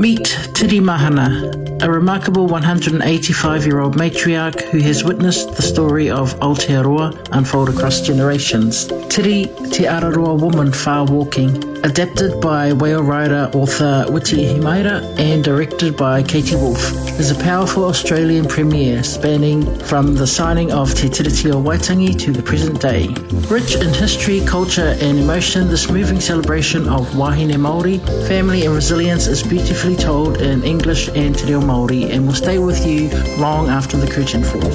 Meet Tiri Mahana, a remarkable 185-year-old matriarch who has witnessed the story of Aotearoa unfold across generations. Tiri, Te Araroa woman far walking, adapted by whale rider author Witi Himaira and directed by Katie Wolf, is a powerful Australian premiere spanning from the signing of Te Tiritio Waitangi to the present day. Rich in history, culture and emotion, this moving celebration of wahine Māori, family and resilience is beautifully told in English and Te Reo Māori and will stay with you long after the curtain falls.